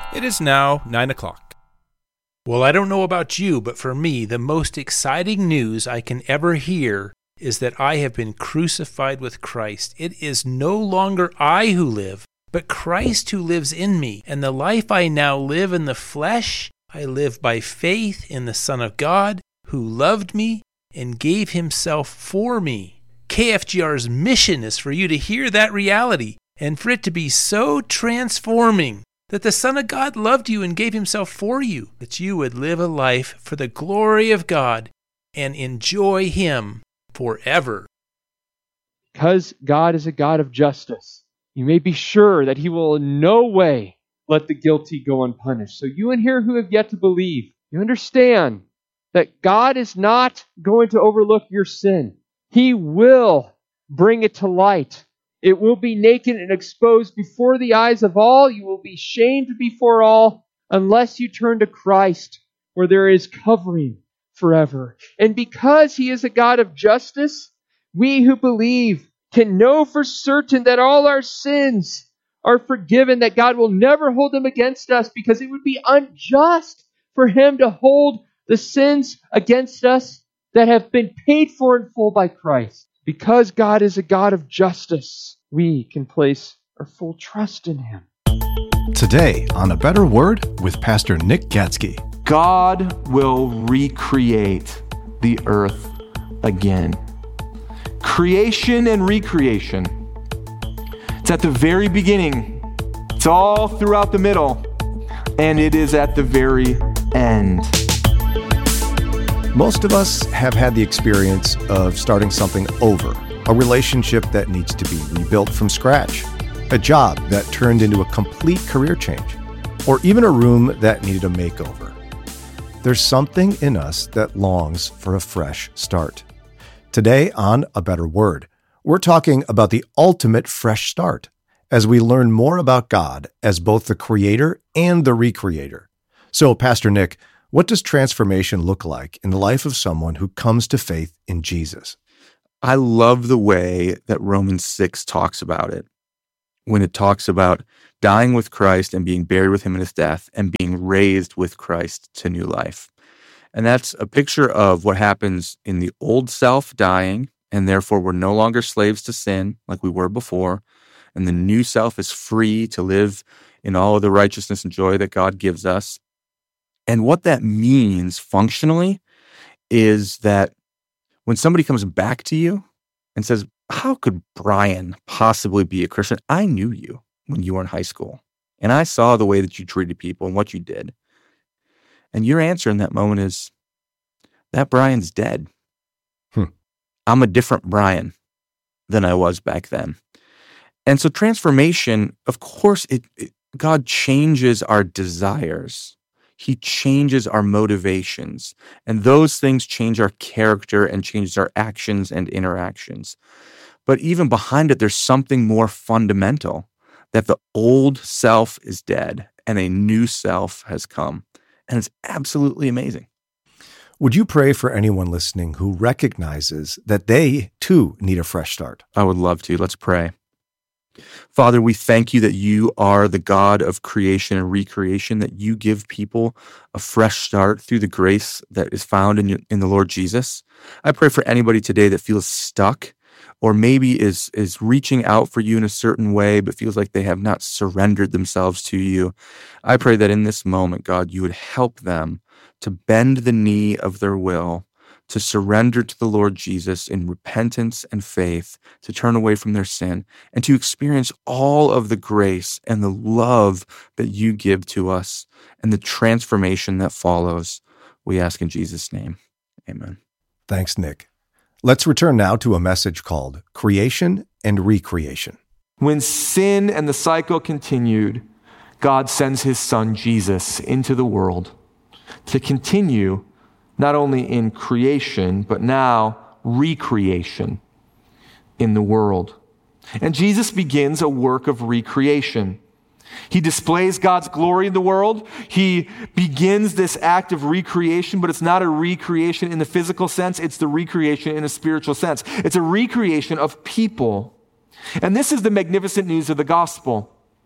It is now 9 o'clock. Well, I don't know about you, but for me, the most exciting news I can ever hear is that I have been crucified with Christ. It is no longer I who live, but Christ who lives in me. And the life I now live in the flesh, I live by faith in the Son of God, who loved me and gave himself for me. KFGR's mission is for you to hear that reality and for it to be so transforming that the Son of God loved you and gave himself for you, that you would live a life for the glory of God and enjoy him forever. Because God is a God of justice, you may be sure that he will in no way let the guilty go unpunished. So you in here who have yet to believe, you understand that God is not going to overlook your sin. He will bring it to light. It will be naked and exposed before the eyes of all. You will be shamed before all unless you turn to Christ, where there is covering forever. And because he is a God of justice, we who believe can know for certain that all our sins are forgiven, that God will never hold them against us, because it would be unjust for him to hold the sins against us that have been paid for in full by Christ. Because God is a God of justice, we can place our full trust in him. Today on A Better Word with Pastor Nick Gatsky. God will recreate the earth again. Creation and recreation. It's at the very beginning. It's all throughout the middle. And it is at the very end. Most of us have had the experience of starting something over, a relationship that needs to be rebuilt from scratch, a job that turned into a complete career change, or even a room that needed a makeover. There's something in us that longs for a fresh start. Today on A Better Word, we're talking about the ultimate fresh start as we learn more about God as both the creator and the recreator. So, Pastor Nick, what does transformation look like in the life of someone who comes to faith in Jesus? I love the way that Romans 6 talks about it, when it talks about dying with Christ and being buried with him in his death and being raised with Christ to new life. And that's a picture of what happens in the old self dying, and therefore we're no longer slaves to sin like we were before, and the new self is free to live in all of the righteousness and joy that God gives us. And what that means functionally is that when somebody comes back to you and says, how could Brian possibly be a Christian? I knew you when you were in high school, and I saw the way that you treated people and what you did. And your answer in that moment is, that Brian's dead. I'm a different Brian than I was back then. And so transformation, of course, God changes our desires. He changes our motivations, and those things change our character and changes our actions and interactions. But even behind it, there's something more fundamental, that the old self is dead and a new self has come. And it's absolutely amazing. Would you pray for anyone listening who recognizes that they too need a fresh start? I would love to. Let's pray. Father, we thank you that you are the God of creation and recreation, that you give people a fresh start through the grace that is found in the Lord Jesus. I pray for anybody today that feels stuck or maybe is reaching out for you in a certain way but feels like they have not surrendered themselves to you. I pray that in this moment, God, you would help them to bend the knee of their will, to surrender to the Lord Jesus in repentance and faith, to turn away from their sin, and to experience all of the grace and the love that you give to us and the transformation that follows. We ask in Jesus' name. Amen. Thanks, Nick. Let's return now to a message called Creation and Recreation. When sin and the cycle continued, God sends his son Jesus into the world to continue not only in creation, but now recreation in the world. And Jesus begins a work of recreation. He displays God's glory in the world. He begins this act of recreation, but it's not a recreation in the physical sense. It's the recreation in a spiritual sense. It's a recreation of people. And this is the magnificent news of the gospel.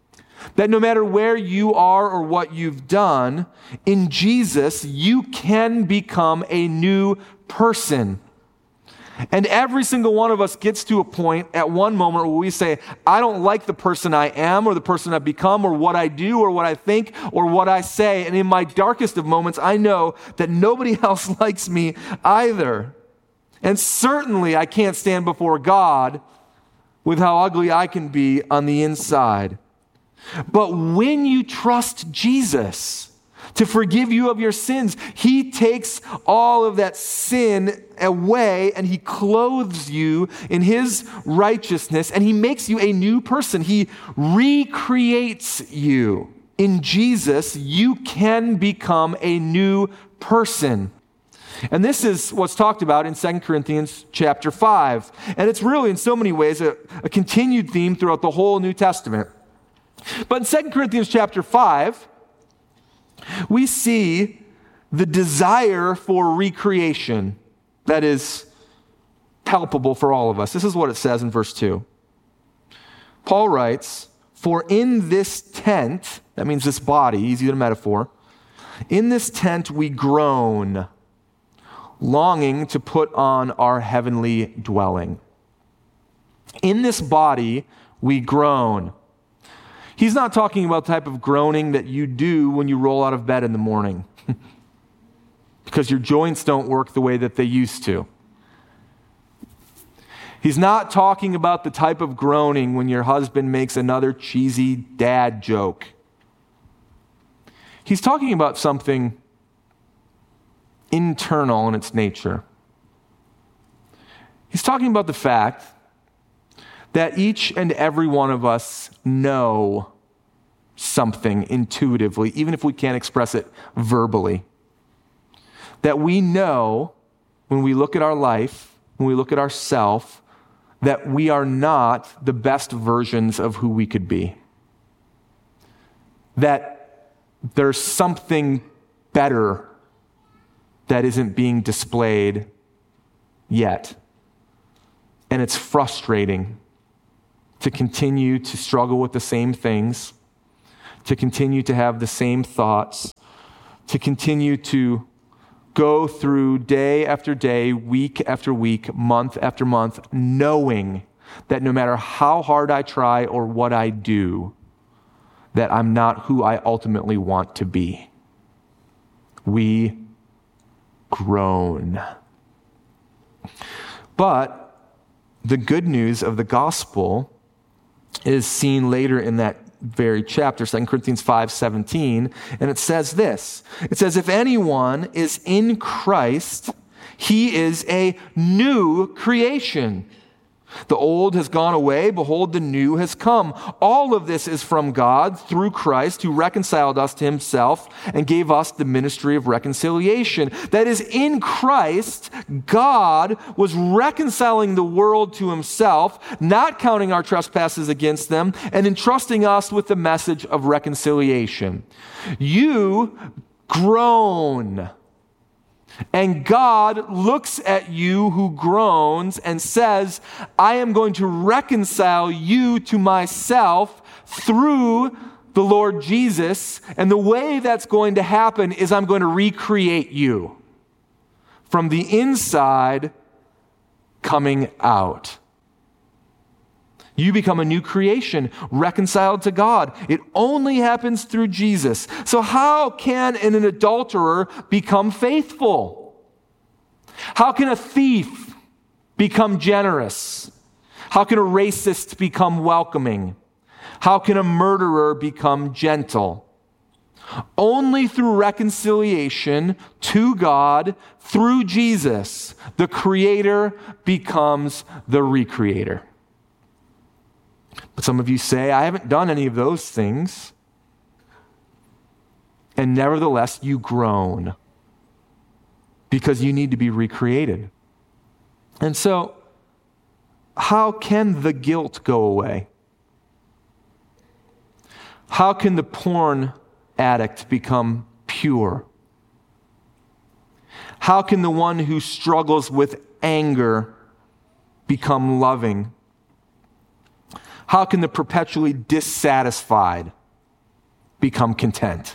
That no matter where you are or what you've done, in Jesus, you can become a new person. And every single one of us gets to a point at one moment where we say, I don't like the person I am or the person I've become or what I do or what I think or what I say. And in my darkest of moments, I know that nobody else likes me either. And certainly I can't stand before God with how ugly I can be on the inside. But when you trust Jesus to forgive you of your sins, he takes all of that sin away and he clothes you in his righteousness and he makes you a new person. He recreates you. In Jesus, you can become a new person. And this is what's talked about in 2 Corinthians chapter 5. And it's really, in so many ways, a continued theme throughout the whole New Testament. But in 2 Corinthians chapter 5, we see the desire for recreation that is palpable for all of us. This is what it says in verse 2. Paul writes, "For in this tent," that means this body, he's using a metaphor, "in this tent we groan, longing to put on our heavenly dwelling." In this body we groan. He's not talking about the type of groaning that you do when you roll out of bed in the morning because your joints don't work the way that they used to. He's not talking about the type of groaning when your husband makes another cheesy dad joke. He's talking about something internal in its nature. He's talking about the fact that each and every one of us know something intuitively, even if we can't express it verbally. That we know when we look at our life, when we look at ourselves, that we are not the best versions of who we could be. That there's something better that isn't being displayed yet. And it's frustrating to continue to struggle with the same things, to continue to have the same thoughts, to continue to go through day after day, week after week, month after month, knowing that no matter how hard I try or what I do, that I'm not who I ultimately want to be. We groan. But the good news of the gospel is seen later in that very chapter, 2 Corinthians 5:17, and it says this. It says, "If anyone is in Christ, he is a new creation. The old has gone away, behold, the new has come. All of this is from God through Christ, who reconciled us to himself and gave us the ministry of reconciliation." That is, in Christ, God was reconciling the world to himself, not counting our trespasses against them, and entrusting us with the message of reconciliation. You groan. And God looks at you who groans and says, I am going to reconcile you to myself through the Lord Jesus. And the way that's going to happen is I'm going to recreate you from the inside coming out. You become a new creation, reconciled to God. It only happens through Jesus. So how can an adulterer become faithful? How can a thief become generous? How can a racist become welcoming? How can a murderer become gentle? Only through reconciliation to God through Jesus, the Creator becomes the recreator. But some of you say, I haven't done any of those things. And nevertheless, you groan because you need to be recreated. And so, how can the guilt go away? How can the porn addict become pure? How can the one who struggles with anger become loving? How can the perpetually dissatisfied become content.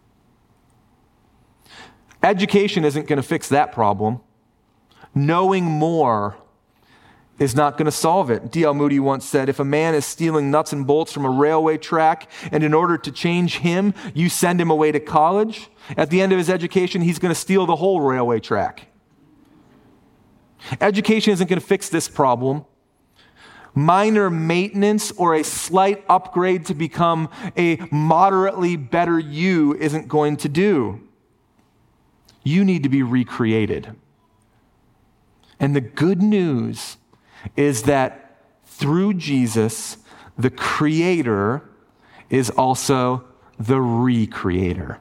Education isn't going to fix that problem. Knowing more is not going to solve it. D.L. Moody once said, if a man is stealing nuts and bolts from a railway track, and in order to change him, you send him away to college, at the end of his education, he's going to steal the whole railway track. Education isn't going to fix this problem. Minor maintenance or a slight upgrade to become a moderately better you isn't going to do. You need to be recreated. And the good news is that through Jesus, the Creator is also the recreator.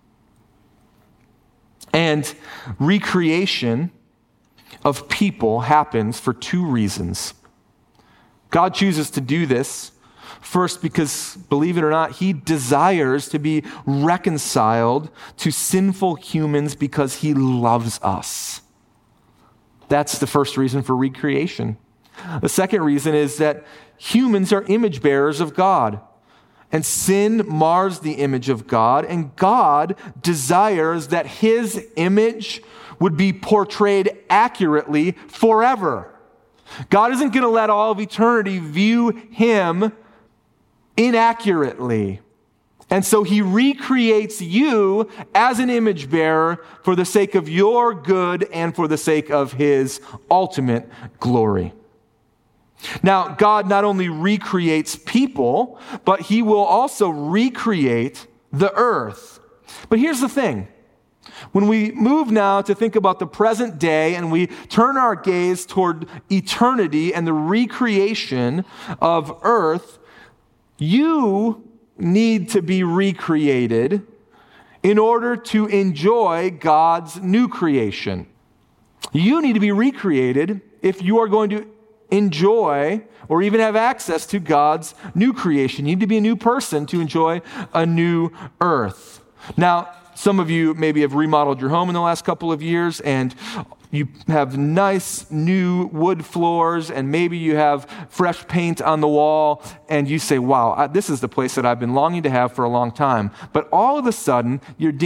And recreation of people happens for two reasons. God chooses to do this, first, because, believe it or not, he desires to be reconciled to sinful humans because he loves us. That's the first reason for recreation. The second reason is that humans are image bearers of God, and sin mars the image of God, and God desires that his image would be portrayed accurately forever. God isn't going to let all of eternity view him inaccurately. And so he recreates you as an image bearer for the sake of your good and for the sake of his ultimate glory. Now, God not only recreates people, but he will also recreate the earth. But here's the thing. When we move now to think about the present day and we turn our gaze toward eternity and the recreation of earth, you need to be recreated in order to enjoy God's new creation. You need to be recreated if you are going to enjoy or even have access to God's new creation. You need to be a new person to enjoy a new earth. Now, some of you maybe have remodeled your home in the last couple of years, and you have nice new wood floors, and maybe you have fresh paint on the wall, and you say, wow, this is the place that I've been longing to have for a long time. But all of a sudden, you're